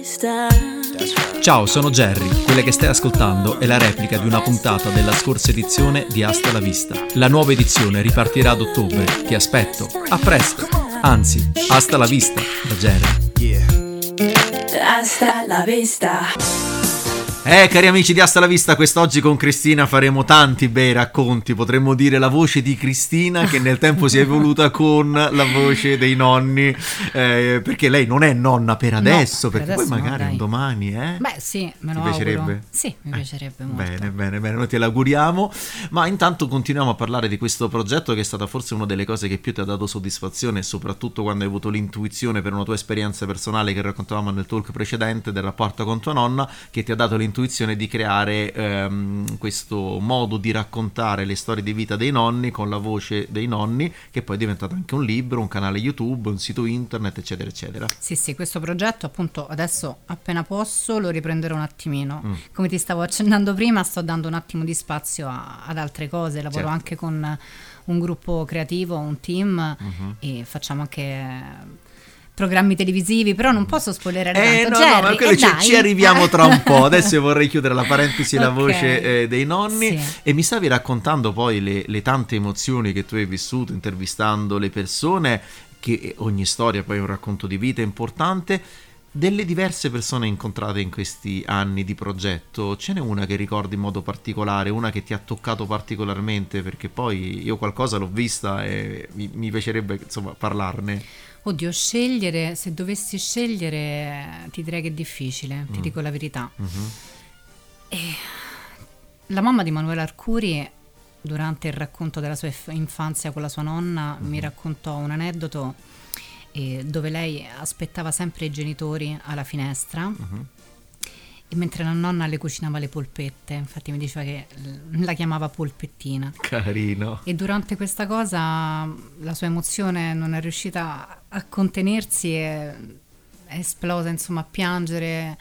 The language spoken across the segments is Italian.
vista. Ciao, sono Jerry. Quella che stai ascoltando è la replica di una puntata della scorsa edizione di Hasta la Vista. La nuova edizione ripartirà ad ottobre. Ti aspetto. A presto. Anzi, hasta la vista da Jerry. Hasta la vista. Cari amici di Hasta la Vista, quest'oggi con Cristina faremo tanti bei racconti, potremmo dire la voce di Cristina che nel tempo si è evoluta con la voce dei nonni, perché lei non è nonna per adesso, perché adesso poi magari no, un domani, Beh sì, me lo ti piacerebbe? auguro. Sì, mi piacerebbe molto. Bene, noi te l'auguriamo, ma intanto continuiamo a parlare di questo progetto che è stata forse una delle cose che più ti ha dato soddisfazione, soprattutto quando hai avuto l'intuizione per una tua esperienza personale che raccontavamo nel talk precedente del rapporto con tua nonna, che ti ha dato l'intuizione di creare questo modo di raccontare le storie di vita dei nonni con la voce dei nonni, che poi è diventato anche un libro, un canale YouTube, un sito internet, eccetera eccetera. Sì, questo progetto appunto adesso appena posso lo riprenderò un attimino. Come ti stavo accennando prima, sto dando un attimo di spazio ad altre cose, lavoro anche con un gruppo creativo, un team, e facciamo anche programmi televisivi, però non posso spoilerare tanto. No, ma quello ci arriviamo tra un po'. Adesso vorrei chiudere la parentesi, la voce dei nonni, e mi stavi raccontando poi le tante emozioni che tu hai vissuto intervistando le persone, che ogni storia poi è un racconto di vita importante. Delle diverse persone incontrate in questi anni di progetto, ce n'è una che ricordi in modo particolare, una che ti ha toccato particolarmente? Perché poi io qualcosa l'ho vista e mi piacerebbe insomma parlarne. Oddio, se dovessi scegliere ti direi che è difficile, ti dico la verità. La mamma di Manuela Arcuri, durante il racconto della sua infanzia con la sua nonna, mi raccontò un aneddoto dove lei aspettava sempre i genitori alla finestra, e mentre la nonna le cucinava le polpette, infatti mi diceva che la chiamava polpettina. Carino. E durante questa cosa la sua emozione non è riuscita a contenersi e è esplosa insomma a piangere.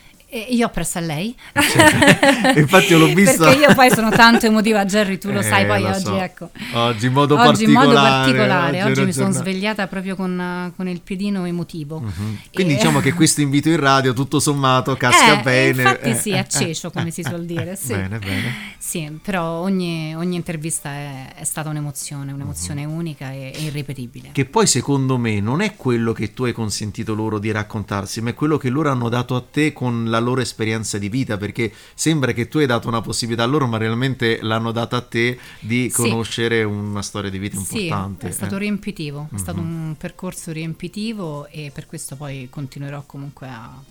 E io appresso a lei. Infatti io l'ho vista. Perché io poi sono tanto emotiva, Jerry, tu lo sai, poi oggi ecco. Oggi in modo particolare. Oggi mi sono svegliata proprio con il piedino emotivo. Quindi diciamo che questo invito in radio tutto sommato casca bene. Infatti sì, è cecio, come si suol dire. Sì. Bene. Sì, però ogni intervista è stata un'emozione unica e irripetibile. Che poi secondo me non è quello che tu hai consentito loro di raccontarsi, ma è quello che loro hanno dato a te con la loro esperienza di vita, perché sembra che tu hai dato una possibilità a loro, ma realmente l'hanno data a te di conoscere una storia di vita importante. Sì, è stato riempitivo, è stato un percorso riempitivo, e per questo poi continuerò comunque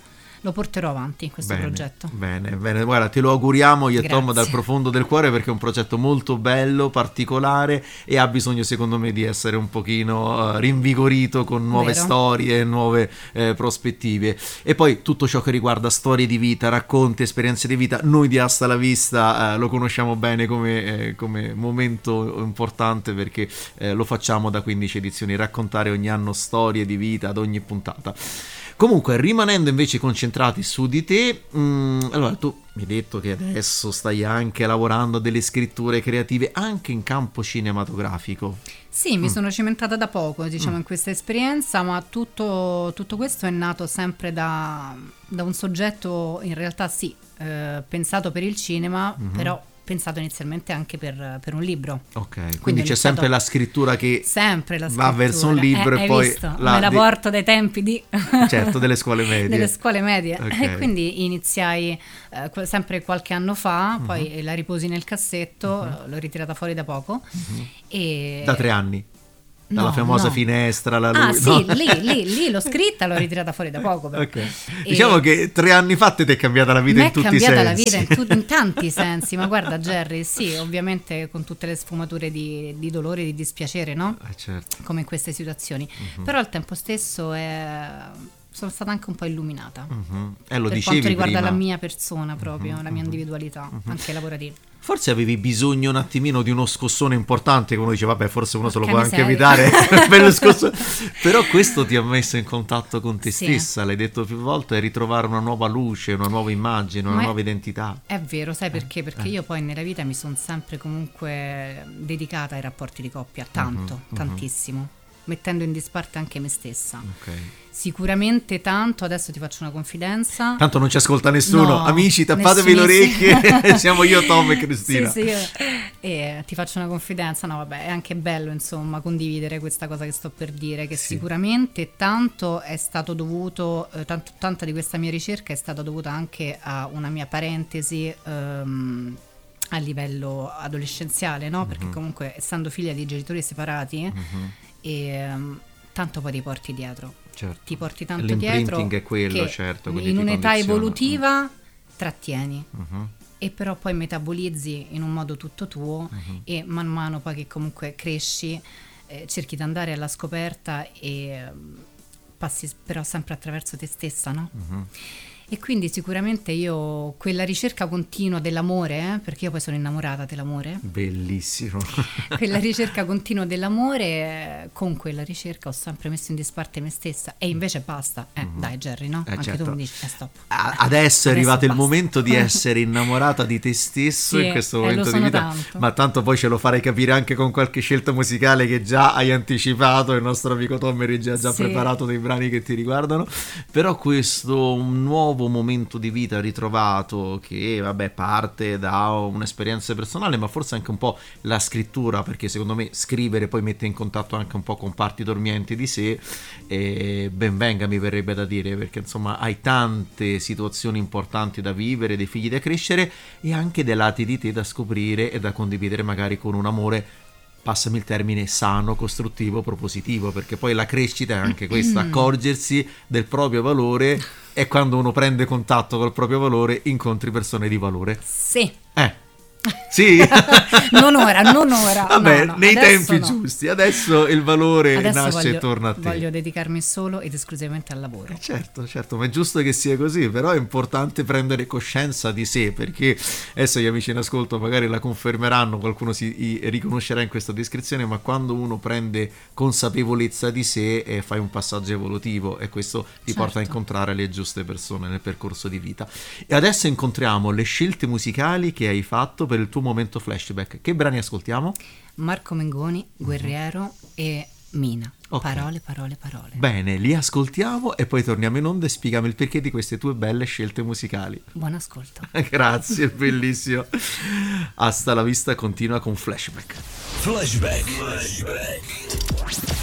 lo porterò avanti questo progetto. Bene, guarda, te lo auguriamo io e Tom dal profondo del cuore, perché è un progetto molto bello, particolare, e ha bisogno secondo me di essere un pochino rinvigorito con nuove storie, nuove prospettive. E poi tutto ciò che riguarda storie di vita, racconti, esperienze di vita, noi di Hasta la Vista lo conosciamo bene come momento importante, perché lo facciamo da 15 edizioni, raccontare ogni anno storie di vita ad ogni puntata. Comunque, rimanendo invece concentrati su di te, allora tu mi hai detto che adesso stai anche lavorando a delle scritture creative anche in campo cinematografico. Sì, mi sono cimentata da poco, diciamo, in questa esperienza, ma tutto questo è nato sempre da un soggetto, in realtà pensato per il cinema, però pensato inizialmente anche per un libro. Ok, quindi c'è sempre la scrittura che va verso un libro e poi visto? Me la porto dai tempi delle scuole medie. Delle scuole medie. Okay. E quindi iniziai sempre qualche anno fa, poi la riposi nel cassetto, l'ho ritirata fuori da poco. E da 3 anni? Dalla famosa finestra, la luce. Sì, lì l'ho scritta, l'ho ritirata fuori da poco. Però. Okay. Diciamo che 3 anni fa ti è cambiata la vita in tutti i sensi. Mi è cambiata la vita in tanti sensi, ma guarda Jerry, sì, ovviamente con tutte le sfumature di dolore, di dispiacere, no? Certo. Come in queste situazioni. Però al tempo stesso sono stata anche un po' illuminata. Lo per dicevi quanto riguarda prima. la mia persona proprio, la mia individualità, anche lavorativa. Forse avevi bisogno un attimino di uno scossone importante, come uno dice, vabbè, forse uno se lo può anche miseria. evitare, bello scossone. Però questo ti ha messo in contatto con te stessa, l'hai detto più volte, è ritrovare una nuova luce, una nuova immagine, una nuova identità. È vero, sai perché? Perché io poi nella vita mi sono sempre comunque dedicata ai rapporti di coppia, tantissimo. mettendo in disparte anche me stessa. Ok. Sicuramente tanto, adesso ti faccio una confidenza. Tanto non ci ascolta nessuno, No, amici, tappatevi le orecchie, siamo io, Tom e Cristina. Sì. E ti faccio una confidenza, no vabbè, è anche bello insomma condividere questa cosa che sto per dire, che Sì. sicuramente tanto è stato dovuto, tanta di questa mia ricerca è stata dovuta anche a una mia parentesi a livello adolescenziale, no? Perché comunque essendo figlia di genitori separati tanto poi ti porti dietro. Certo. Ti porti tanto L'imprinting dietro è quello, che certo, quindi in ti un'età condiziona. evolutiva trattieni Mhm. e però poi metabolizzi in un modo tutto tuo e man mano poi che comunque cresci cerchi di andare alla scoperta e passi però sempre attraverso te stessa, no? E quindi sicuramente io quella ricerca continua dell'amore, perché io poi sono innamorata dell'amore, Bellissimo. quella ricerca continua dell'amore, con quella ricerca ho sempre messo in disparte me stessa e invece basta, dai Jerry, no? Anche certo. tu mi dici, stop. Adesso è arrivato il basta. momento di essere innamorata di te stesso Sì, in questo lo momento di sono vita, tanto. ma tanto poi ce lo farai capire anche con qualche scelta musicale che già hai anticipato, il nostro amico Tom Reggi ha già Sì. preparato dei brani che ti riguardano, però questo un nuovo momento di vita ritrovato che vabbè parte da un'esperienza personale, ma forse anche un po' la scrittura, perché secondo me scrivere poi mette in contatto anche un po' con parti dormienti di sé, e ben venga mi verrebbe da dire, perché insomma hai tante situazioni importanti da vivere, dei figli da crescere e anche dei lati di te da scoprire e da condividere magari con un amore, passami il termine, sano, costruttivo, propositivo, perché poi la crescita è anche questa, accorgersi del proprio valore, e quando uno prende contatto col proprio valore incontri persone di valore. Sì. Sì. non ora. Vabbè, no, nei adesso tempi no. giusti. Adesso il valore Adesso nasce e torna a te. voglio dedicarmi solo ed esclusivamente al lavoro. Certo, ma è giusto che sia così, però è importante prendere coscienza di sé, perché adesso gli amici in ascolto magari la confermeranno, qualcuno si riconoscerà in questa descrizione, ma quando uno prende consapevolezza di sé fai un passaggio evolutivo e questo ti porta a incontrare le giuste persone nel percorso di vita. E adesso incontriamo le scelte musicali che hai fatto per il tuo momento flashback. Che brani ascoltiamo? Marco Mengoni, Guerriero e Mina. Ok. Parole. Bene, li ascoltiamo e poi torniamo in onda e spieghiamo il perché di queste tue belle scelte musicali. Buon ascolto. Grazie, bellissimo. Hasta la vista continua con Flashback. Flashback.